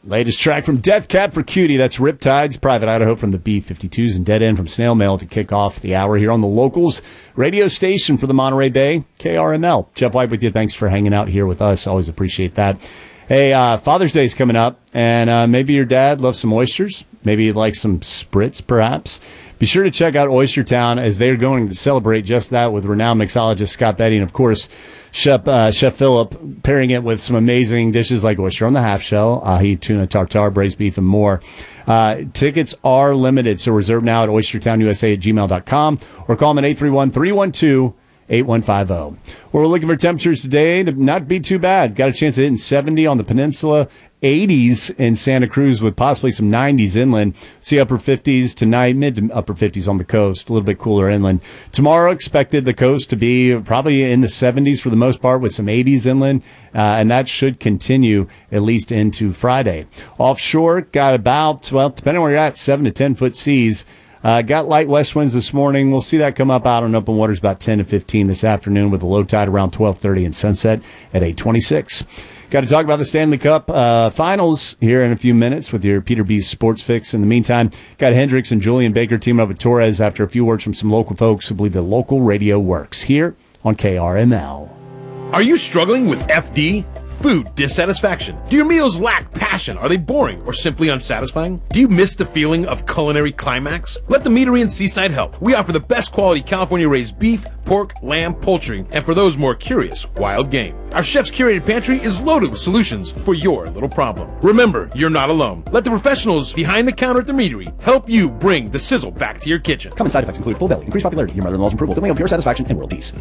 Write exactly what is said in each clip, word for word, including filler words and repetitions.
Latest track from Death Cab for Cutie. That's Riptides, Private Idaho from the B fifty-twos, and Dead End from Snail Mail to kick off the hour here on the Locals radio station for the Monterey Bay, K R M L. Jeff White with you. Thanks for hanging out here with us. Always appreciate that. Hey, uh, Father's Day is coming up, and uh, maybe your dad loves some oysters. Maybe you'd like some spritz, perhaps. Be sure to check out Oyster Town as they're going to celebrate just that with renowned mixologist Scott Betty, and, of course, Chef, uh, Chef Philip, pairing it with some amazing dishes like oyster on the half shell, ahi, tuna tartare, braised beef, and more. Uh, tickets are limited, so reserve now at oyster town u s a at gmail dot com or call them at eight three one, three one two, eight one five zero. We're looking for temperatures today to not be too bad. Got a chance of hitting seventy on the peninsula, eighties in Santa Cruz with possibly some nineties inland. See upper fifties tonight, mid to upper fifties on the coast, a little bit cooler inland. Tomorrow, expected the coast to be probably in the seventies for the most part with some eighties inland, uh, and that should continue at least into Friday. Offshore, got about, well, depending on where you're at, seven to ten foot seas. Uh, got light west winds this morning. We'll see that come up out on open waters about ten to fifteen this afternoon with a low tide around twelve thirty and sunset at eight twenty-six. Got to talk about the Stanley Cup uh, finals here in a few minutes with your Peter B's Sports Fix. In the meantime, got Hendricks and Julian Baker teaming up with Torres after a few words from some local folks who believe the local radio works here on K R M L. Are you struggling with F D? Food dissatisfaction? Do your meals lack passion? Are they boring or simply unsatisfying? Do you miss the feeling of culinary climax? Let the Meadery in Seaside help. We offer the best quality California-raised beef, pork, lamb, poultry, and for those more curious, wild game. Our chef's curated pantry is loaded with solutions for your little problem. Remember, you're not alone. Let the professionals behind the counter at the Meadery help you bring the sizzle back to your kitchen. Common side effects include full belly, increased popularity, your mother-in-law's approval, delay on pure satisfaction, and world peace.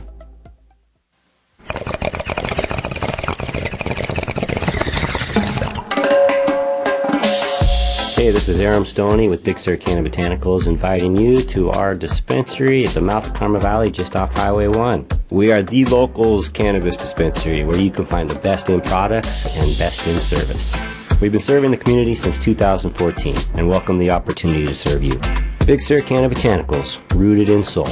Hey, this is Aram Stoney with Big Sur Canna Botanicals inviting you to our dispensary at the mouth of Karma Valley just off Highway one. We are the locals cannabis dispensary where you can find the best in products and best in service. We've been serving the community since two thousand fourteen and welcome the opportunity to serve you. Big Sur Canna Botanicals, rooted in soul.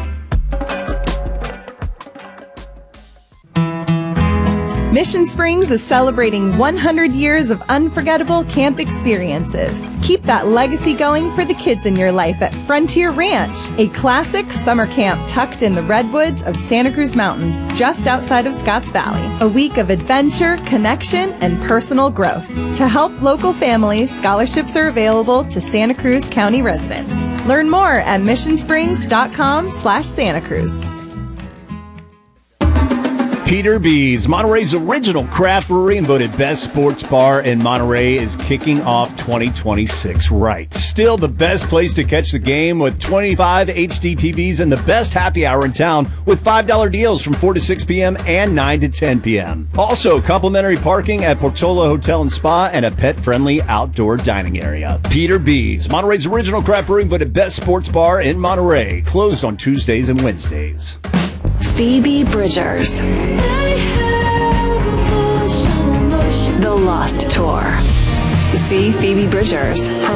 Mission Springs is celebrating one hundred years of unforgettable camp experiences. Keep that legacy going for the kids in your life at Frontier Ranch, a classic summer camp tucked in the redwoods of Santa Cruz Mountains, just outside of Scotts Valley. A week of adventure, connection, and personal growth. To help local families, scholarships are available to Santa Cruz County residents. Learn more at mission springs dot com slash Santa Cruz. Peter B's, Monterey's original craft brewery and voted best sports bar in Monterey, is kicking off twenty twenty-six right. Still the best place to catch the game with twenty-five H D T Vs and the best happy hour in town with five dollar deals from four to six p.m. and nine to ten p.m. Also, complimentary parking at Portola Hotel and Spa and a pet-friendly outdoor dining area. Peter B's, Monterey's original craft brewery and voted best sports bar in Monterey. Closed on Tuesdays and Wednesdays. Phoebe Bridgers. The Lost Tour. See Phoebe Bridgers.